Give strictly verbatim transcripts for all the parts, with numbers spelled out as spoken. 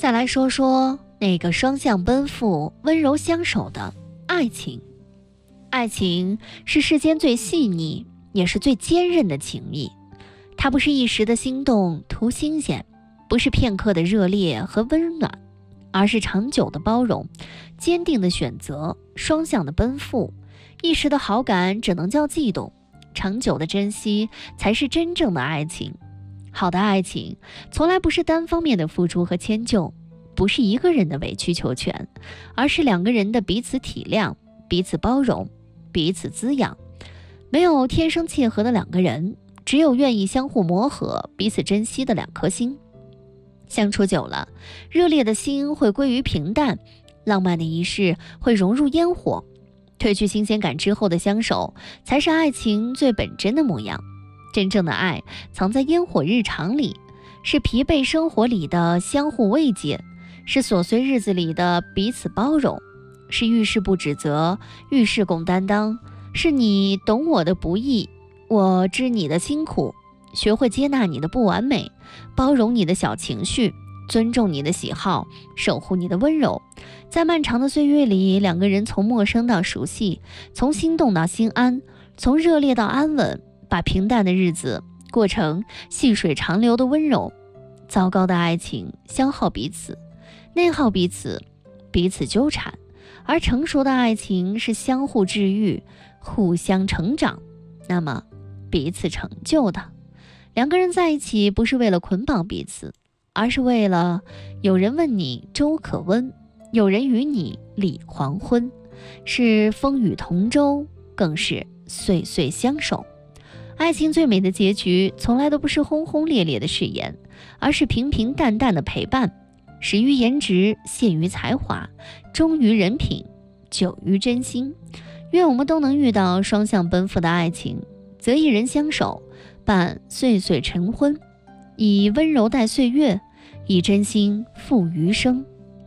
再来说说那个双向奔赴、温柔相守的爱情。爱情是世间最细腻也是最坚韧的情谊，它不是一时的心动图新鲜，不是片刻的热烈和温暖，而是长久的包容，坚定的选择，双向的奔赴。一时的好感只能叫悸动，长久的珍惜才是真正的爱情。好的爱情从来不是单方面的付出和迁就，不是一个人的委曲求全，而是两个人的彼此体谅，彼此包容，彼此滋养。没有天生契合的两个人，只有愿意相互磨合，彼此珍惜的两颗心。相处久了，热烈的心会归于平淡，浪漫的仪式会融入烟火。褪去新鲜感之后的相守，才是爱情最本真的模样。真正的爱藏在烟火日常里，是疲惫生活里的相互慰藉，是琐碎日子里的彼此包容，是遇事不指责，遇事共担当，是你懂我的不易，我知你的辛苦，学会接纳你的不完美，包容你的小情绪，尊重你的喜好，守护你的温柔。在漫长的岁月里，两个人从陌生到熟悉，从心动到心安，从热烈到安稳，把平淡的日子过成细水长流的温柔。糟糕的爱情消耗彼此，内耗彼此，彼此纠缠，而成熟的爱情是相互治愈，互相成长，那么彼此成就的。两个人在一起不是为了捆绑彼此，而是为了有人问你粥可温，有人与你理黄昏，是风雨同舟，更是岁岁相守。爱情最美的结局从来都不是轰轰烈烈的誓言，而是平平淡淡的陪伴，始于颜值，陷于才华，忠于人品，久于真心。愿我们都能遇到双向奔赴的爱情，择一人相守，伴岁岁晨昏，以温柔待岁月，以真心付余生。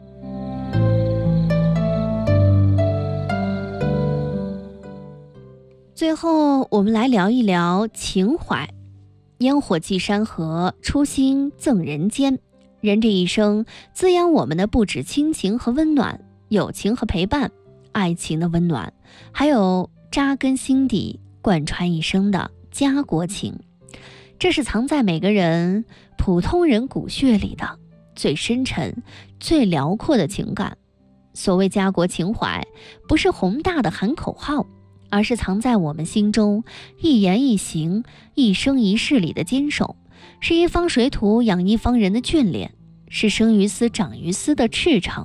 最后我们来聊一聊情怀。烟火寄山河，初心赠人间。人这一生滋养我们的不止亲情和温暖，友情和陪伴，爱情的温暖，还有扎根心底贯穿一生的家国情。这是藏在每个人普通人骨血里的最深沉最辽阔的情感。所谓家国情怀，不是宏大的喊口号，而是藏在我们心中一言一行一生一世里的坚守，是一方水土养一方人的眷恋，是生于斯长于斯的赤诚，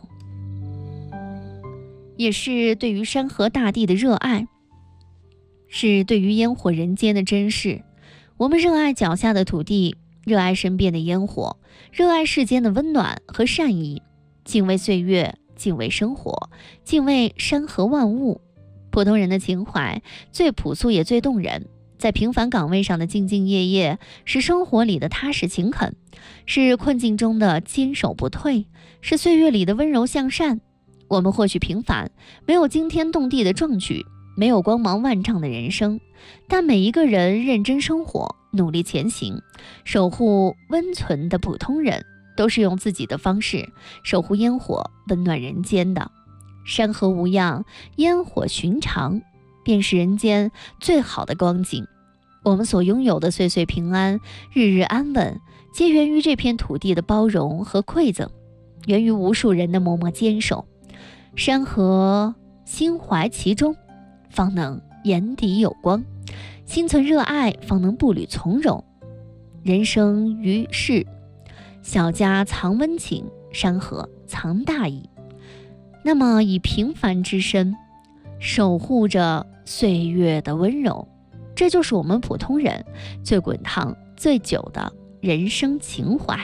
也是对于山河大地的热爱，是对于烟火人间的珍视。我们热爱脚下的土地，热爱身边的烟火，热爱世间的温暖和善意，敬畏岁月，敬畏生活，敬畏山河万物。普通人的情怀最朴素也最动人，在平凡岗位上的兢兢业业，是生活里的踏实勤恳，是困境中的坚守不退，是岁月里的温柔向善。我们或许平凡，没有惊天动地的壮举，没有光芒万丈的人生，但每一个人认真生活，努力前行，守护温存的普通人，都是用自己的方式守护烟火，温暖人间的。山河无恙，烟火寻常，便是人间最好的光景。我们所拥有的岁岁平安，日日安稳，皆源于这片土地的包容和馈赠，源于无数人的默默坚守。山河心怀其中，方能眼底有光；心存热爱，方能步履从容。人生于世，小家藏温情，山河藏大义。那么以平凡之身守护着岁月的温柔，这就是我们普通人最滚烫最久的人生情怀。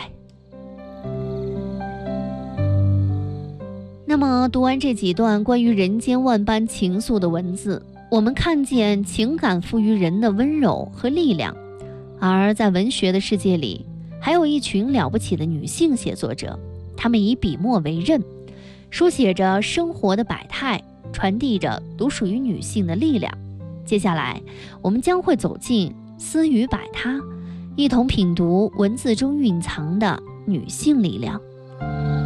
那么读完这几段关于人间万般情愫的文字，我们看见情感赋予人的温柔和力量。而在文学的世界里，还有一群了不起的女性写作者，她们以笔墨为刃，书写着生活的百态，传递着独属于女性的力量。接下来我们将会走进思语百他，一同品读文字中蕴藏的女性力量。